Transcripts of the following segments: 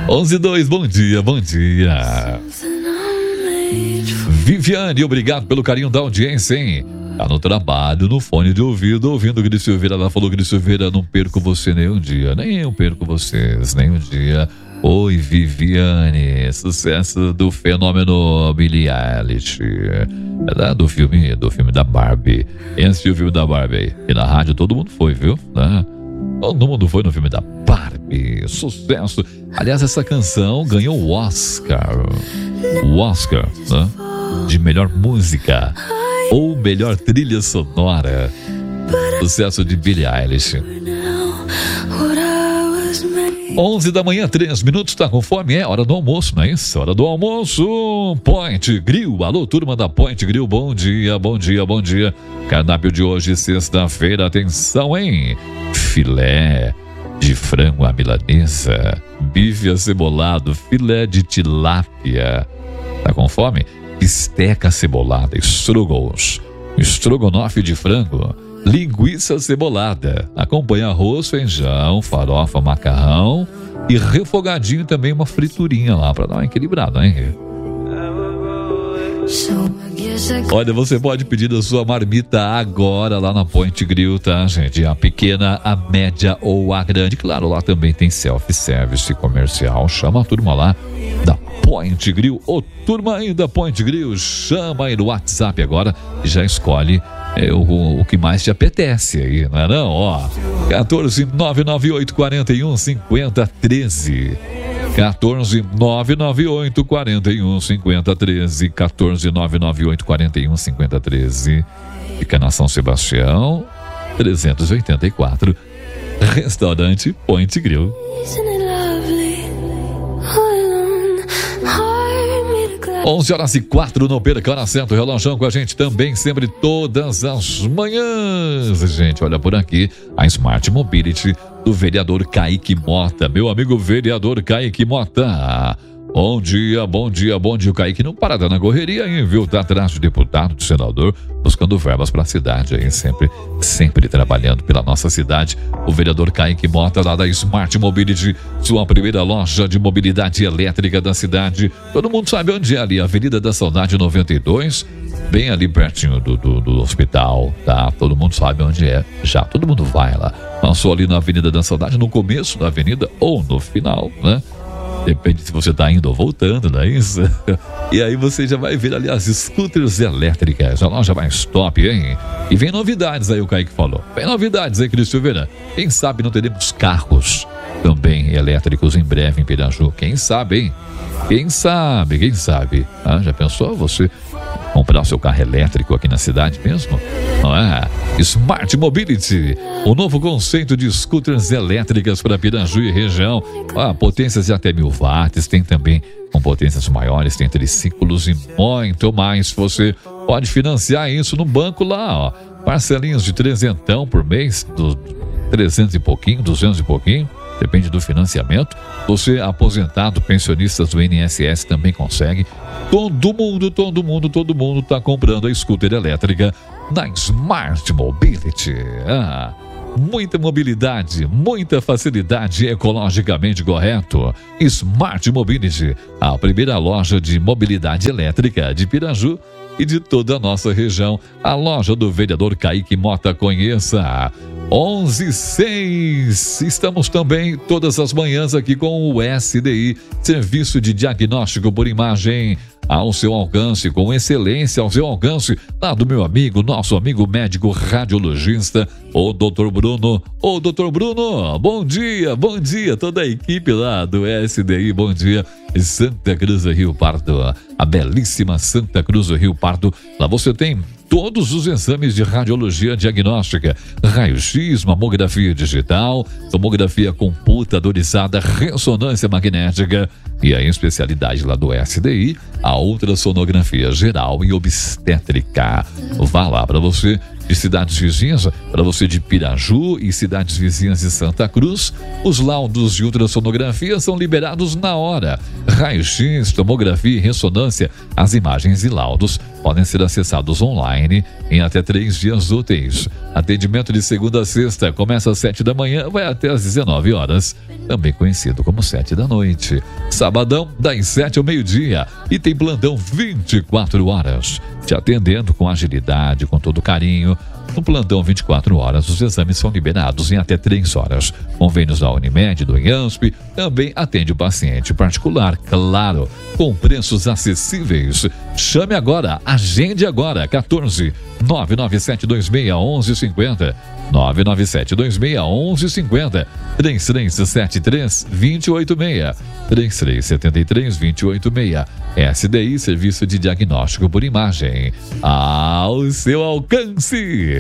11:02, bom dia, bom dia. Viviane, obrigado pelo carinho da audiência, hein? Tá no trabalho, no fone de ouvido, ouvindo Gris Silveira. Ela falou, Gris Silveira, não perco você nem um dia. Nem eu perco vocês, nem um dia. Oi, Viviane, sucesso do fenômeno Billie Eilish. É do filme da Barbie. Quem assistiu o filme da Barbie aí? E na rádio todo mundo foi, viu? Todo mundo foi no filme da Barbie. Sucesso. Aliás, essa canção ganhou o Oscar. O Oscar, né? De melhor música ou melhor trilha sonora. Sucesso de Billie Eilish. 11 da manhã, 3 minutos, tá com fome? É hora do almoço, não é isso? Hora do almoço. Point Grill. Alô, turma da Point Grill, bom dia, bom dia, bom dia. Cardápio de hoje, sexta-feira, atenção, hein? Filé de frango à milanesa, bife acebolado, filé de tilápia. Tá com fome? Bisteca acebolada, estrogonofe de frango, linguiça acebolada, acompanha arroz, feijão, farofa, macarrão e refogadinho também, uma friturinha lá para dar uma equilibrada, hein? Olha, você pode pedir a sua marmita agora lá na Point Grill, tá, gente? A pequena, a média ou a grande. Claro, lá também tem self-service comercial. Chama a turma lá da Point Grill. Ô, turma aí da Point Grill, chama aí no WhatsApp agora e já escolhe o que mais te apetece aí, não é não? Ó, 14998415013. 14998415013. 14998415013. Fica na São Sebastião 384. Restaurante Point Grill. 11h04, não perca a hora certa, o relógio com a gente também, sempre, todas as manhãs. Gente, olha por aqui, a Smart Mobility do vereador Kaique Mota. Meu amigo vereador Kaique Mota. Bom dia, bom dia, bom dia. O Kaique não para na correria aí, viu? Tá atrás de deputado, de senador, buscando verbas pra cidade aí, sempre trabalhando pela nossa cidade. O vereador Kaique Mota, lá da Smart Mobility, sua primeira loja de mobilidade elétrica da cidade. Todo mundo sabe onde é ali, Avenida da Saudade 92, bem ali pertinho do hospital, tá? Todo mundo sabe onde é, já todo mundo vai lá. Passou ali na Avenida da Saudade, no começo da avenida ou no final, né? Depende se você está indo ou voltando, não é isso? E aí você já vai ver ali as scooters elétricas, a loja mais top, hein? E vem novidades aí, o Kaique falou. Vem novidades aí, Cris Silveira. Quem sabe não teremos carros também elétricos em breve em Piraju. Quem sabe, hein? Quem sabe? Ah, já pensou você comprar seu carro elétrico aqui na cidade mesmo? Não é? Smart Mobility, o novo conceito de scooters elétricas para Piraju e região. Potências de até 1000 watts, tem também com potências maiores, tem triciclos e muito mais. Você pode financiar isso no banco lá, ó. Parcelinhas de 300 por mês, 300 e pouquinho, 200 e pouquinho. Depende do financiamento. Você, aposentado, pensionistas do INSS também consegue. Todo mundo está comprando a scooter elétrica na Smart Mobility. Muita mobilidade, muita facilidade, ecologicamente correto. Smart Mobility, a primeira loja de mobilidade elétrica de Piraju e de toda a nossa região. A loja do vereador Kaique Mota, conheça. 11:06. Estamos também todas as manhãs aqui com o SDI, Serviço de Diagnóstico por Imagem, ao seu alcance, com excelência ao seu alcance, lá do meu amigo, nosso amigo médico radiologista, o Dr. Bruno. Ô, Dr. Bruno, bom dia, toda a equipe lá do SDI, bom dia. Santa Cruz do Rio Pardo, a belíssima Santa Cruz do Rio Pardo. Lá você tem todos os exames de radiologia diagnóstica, raio-x, mamografia digital, tomografia computadorizada, ressonância magnética e a especialidade lá do SDI, a ultrassonografia geral e obstétrica. Vá lá para você de cidades vizinhas, para você de Piraju e cidades vizinhas de Santa Cruz. Os laudos de ultrassonografia são liberados na hora. Raio-x, tomografia e ressonância, as imagens e laudos podem ser acessados online em até 3 dias úteis. Atendimento de segunda a sexta, começa às 7 da manhã, vai até às 19 horas, também conhecido como 7 da noite. Sabadão, das 7 ao meio-dia, e tem plantão 24 horas, te atendendo com agilidade, com todo carinho. No plantão 24 horas, os exames são liberados em até 3 horas. Convênios da Unimed, do IANSP, também atende o paciente particular, claro, com preços acessíveis. Chame agora, agende agora, 14 997261150, 997261150, 3373-286, 3373-286. SDI, Serviço de Diagnóstico por Imagem, ao seu alcance.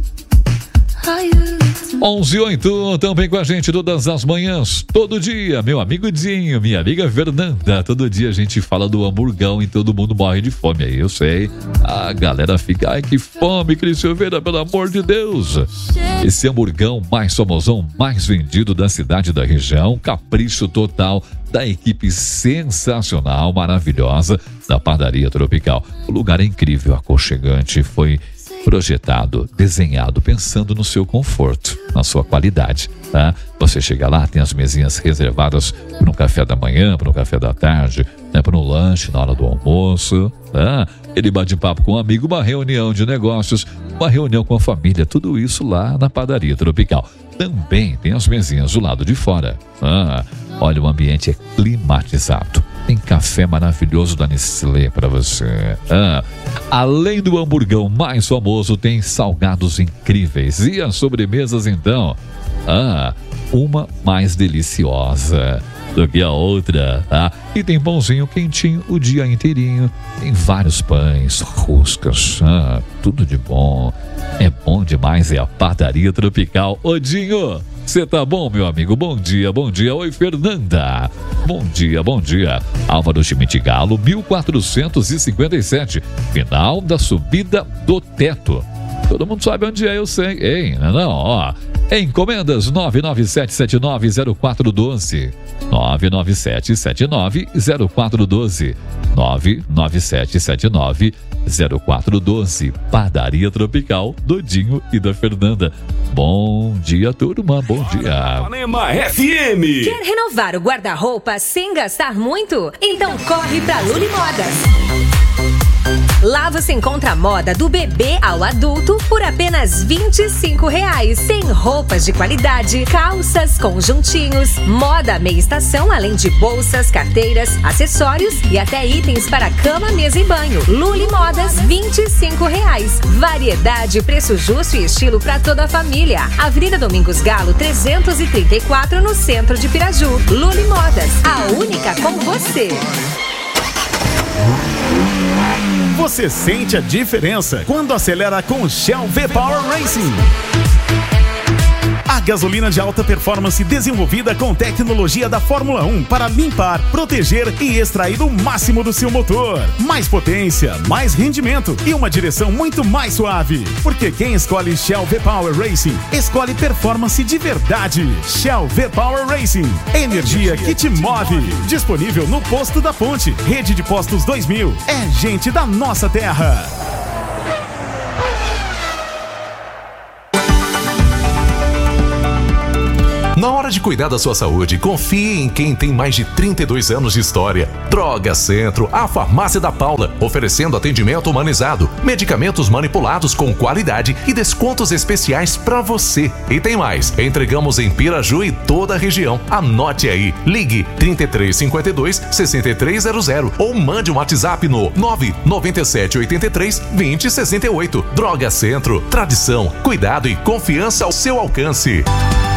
11:08, também com a gente todas as manhãs, todo dia, meu amigo Dinho, minha amiga Fernanda. Todo dia a gente fala do hamburgão e todo mundo morre de fome aí, eu sei. A galera fica, ai que fome, Cris Silveira, pelo amor de Deus. Esse hamburgão mais famosão, mais vendido da cidade e da região, capricho total da equipe sensacional, maravilhosa da Padaria Tropical. O lugar é incrível, aconchegante, foi projetado, desenhado, pensando no seu conforto, na sua qualidade, tá? Você chega lá, tem as mesinhas reservadas para um café da manhã, para um café da tarde, né, para um lanche na hora do almoço, tá? Ele bate papo com um amigo, uma reunião de negócios, uma reunião com a família, tudo isso lá na Padaria Tropical. Também tem as mesinhas do lado de fora. Olha, o ambiente é climatizado. Tem café maravilhoso da Nestlé para você. Além do hamburgão mais famoso, tem salgados incríveis. E as sobremesas, então? Uma mais deliciosa do que a outra, tá? E tem pãozinho quentinho o dia inteirinho. Tem vários pães, roscas, tudo de bom. É bom demais, é a Padaria Tropical. Odinho, você tá bom, meu amigo? Bom dia, bom dia. Oi, Fernanda. Bom dia, bom dia. Álvaro Schmidt Galo, 1457. Final da subida do teto. Todo mundo sabe onde é, eu sei. Ei, não, ó. Encomendas 997790412. 997790412. 997790412. Padaria Tropical, Dodinho e da Fernanda. Bom dia, turma. Bom dia. Ipanema FM. Quer renovar o guarda-roupa sem gastar muito? Então corre pra Luli Modas. Lá você encontra a moda do bebê ao adulto por apenas R$25. Tem roupas de qualidade, calças, conjuntinhos, moda meia estação, além de bolsas, carteiras, acessórios e até itens para cama, mesa e banho. Luli Modas, R$25. Variedade, preço justo e estilo para toda a família. Avenida Domingos Galo, 334, no centro de Piraju. Luli Modas, a única com você. Você sente a diferença quando acelera com o Shell V-Power Racing. A gasolina de alta performance desenvolvida com tecnologia da Fórmula 1 para limpar, proteger e extrair o máximo do seu motor. Mais potência, mais rendimento e uma direção muito mais suave. Porque quem escolhe Shell V-Power Racing, escolhe performance de verdade. Shell V-Power Racing. Energia que te move. Disponível no Posto da Ponte. Rede de Postos 2000. É gente da nossa terra. Na hora de cuidar da sua saúde, confie em quem tem mais de 32 anos de história. Droga Centro, a farmácia da Paula, oferecendo atendimento humanizado, medicamentos manipulados com qualidade e descontos especiais para você. E tem mais, entregamos em Piraju e toda a região. Anote aí, ligue 3352-6300 ou mande um WhatsApp no 99783-2068. Droga Centro, tradição, cuidado e confiança ao seu alcance.